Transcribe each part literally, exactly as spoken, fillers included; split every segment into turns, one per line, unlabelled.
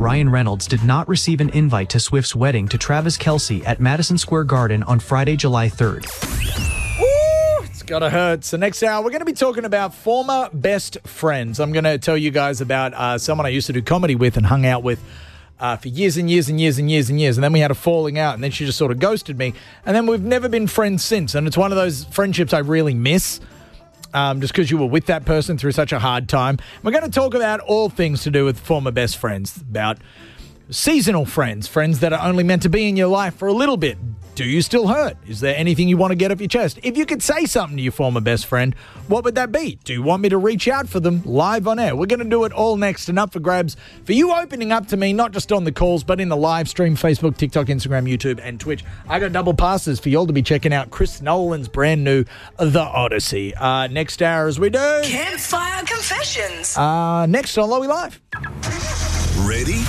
Ryan Reynolds did not receive an invite to Swift's wedding to Travis Kelce at Madison Square Garden on Friday, July third.
Ooh, it's gotta hurt. So next hour, we're going to be talking about former best friends. I'm going to tell you guys about uh, someone I used to do comedy with and hung out with uh, for years and years and years and years and years. And then we had a falling out, and then she just sort of ghosted me. And then we've never been friends since. And it's one of those friendships I really miss. Um, just because you were with that person through such a hard time. We're going to talk about all things to do with former best friends, about seasonal friends, friends that are only meant to be in your life for a little bit. Do you still hurt? Is there anything you want to get off your chest? If you could say something to your former best friend, what would that be? Do you want me to reach out for them live on air? We're going to do it all next, and up for grabs for you opening up to me, not just on the calls, but in the live stream, Facebook, TikTok, Instagram, YouTube, and Twitch. I got double passes for y'all to be checking out Chris Nolan's brand new The Odyssey. Uh, next hour as we do...
Campfire Confessions.
Uh, next on Lowy Live.
Ready?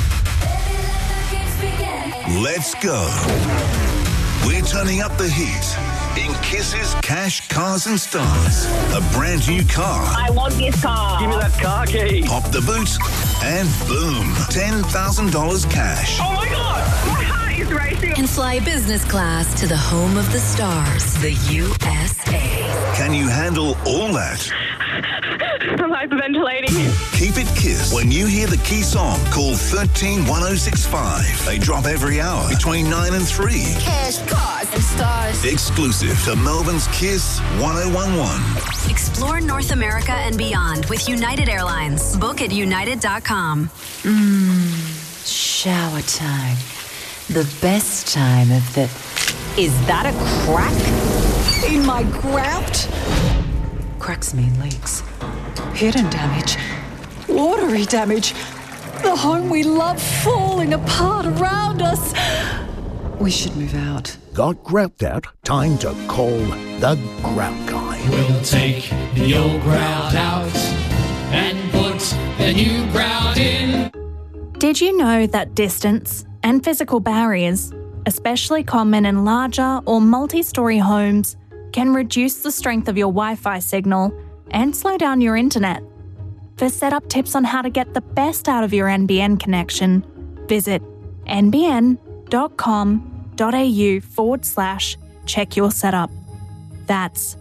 Let's go. We're turning up the heat in Kiss's Cash, Cars and Stars. A brand new car.
I want this car.
Give me that car key.
Pop the boot and boom, ten thousand dollars cash.
Oh my God, my heart is racing.
And fly business class to the home of the stars, the U S A.
Can you handle all that?
I'm hyperventilating.
Keep it Kiss when you hear the key song. Call thirteen one oh six five. They drop every hour between nine and three.
Cash, cars, and stars.
Exclusive to Melbourne's Kiss one oh one one.
Explore North America and beyond with United Airlines. Book at united dot com.
Mmm, shower time. The best time of the... Is that a crack in my grout? Cracks mean leaks. Hidden damage. Watery damage. The home we love falling apart around us. We should move out.
Got grout out? Time to call the Grout Guy.
We'll take the old grout out and put the new grout in.
Did you know that distance and physical barriers, especially common in larger or multi-storey homes, can reduce the strength of your Wi-Fi signal and slow down your internet? For setup tips on how to get the best out of your N B N connection, visit nbn.com.au forward slash check your setup. That's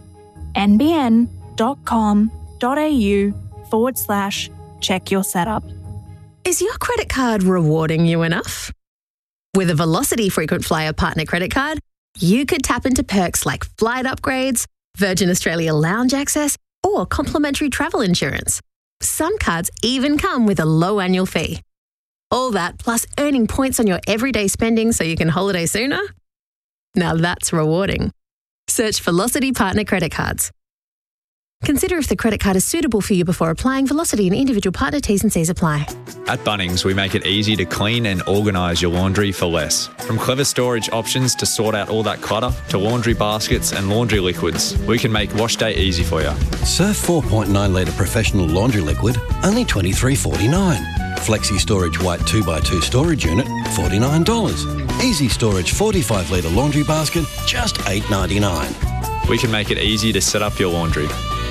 nbn.com.au forward slash check your setup.
Is your credit card rewarding you enough? With a Velocity Frequent Flyer Partner Credit Card, you could tap into perks like flight upgrades, Virgin Australia lounge access, or complimentary travel insurance. Some cards even come with a low annual fee. All that plus earning points on your everyday spending so you can holiday sooner? Now that's rewarding. Search Velocity Partner Credit Cards. Consider if the credit card is suitable for you before applying. Velocity and individual partner T's and C's apply.
At Bunnings, we make it easy to clean and organise your laundry for less. From clever storage options to sort out all that clutter, to laundry baskets and laundry liquids, we can make wash day easy for you.
Surf four point nine litre professional laundry liquid, only twenty-three forty-nine. Flexi Storage White two by two storage unit, forty-nine dollars. Easy Storage forty-five litre laundry basket, just eight ninety-nine.
We can make it easy to set up your laundry.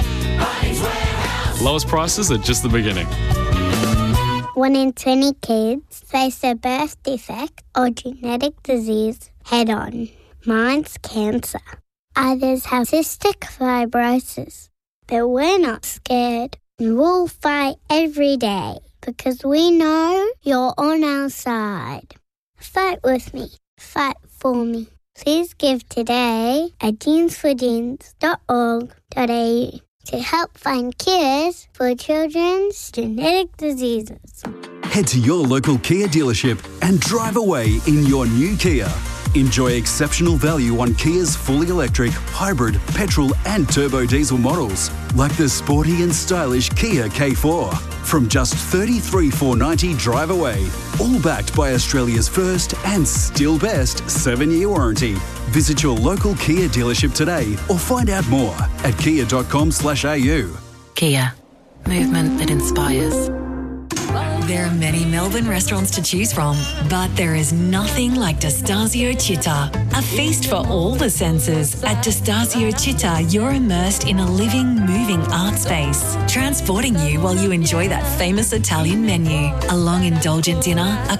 Lowest prices are just the beginning.
One in twenty kids face a birth defect or genetic disease head on. Mine's cancer. Others have cystic fibrosis. But we're not scared. We'll fight every day because we know you're on our side. Fight with me. Fight for me. Please give today at jeans for jeans dot org dot a u to help find cures for children's genetic diseases.
Head to your local Kia dealership and drive away in your new Kia. Enjoy exceptional value on Kia's fully electric, hybrid, petrol and turbo diesel models, like the sporty and stylish Kia K four. From just thirty-three thousand four hundred ninety dollars drive away, all backed by Australia's first and still best seven-year warranty. Visit your local Kia dealership today or find out more at kia dot com slash a u.
Kia. Movement that inspires.
There are many Melbourne restaurants to choose from, but there is nothing like Destasio Città. A feast for all the senses. At Destasio Città, you're immersed in a living, moving art space, transporting you while you enjoy that famous Italian menu. A long, indulgent dinner, a